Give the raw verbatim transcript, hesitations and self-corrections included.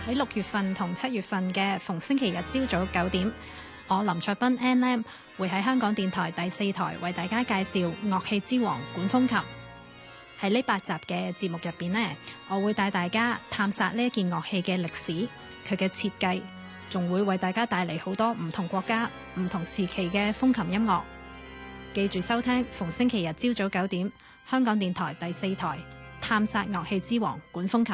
喺六月份同七月份嘅逢星期日朝早九點，我林卓斌 N M 會喺香港電台第四台為大家介紹樂器之王管風琴。喺呢八集嘅節目入邊呢，我會帶大家探索呢一件樂器嘅歷史，佢嘅設計，仲會為大家帶嚟好多唔同國家、唔同時期嘅風琴音樂。記住收聽逢星期日朝早九點，香港電台第四台探索樂器之王管風琴。